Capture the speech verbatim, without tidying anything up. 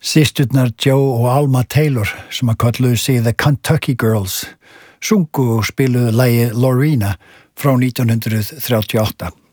Systurnar Joe og Alma Taylor, sem að kölluðu sig The Kentucky Girls, sungu og spiluðu lagið Lorena frá nítján hundrað þrjátíu og átta.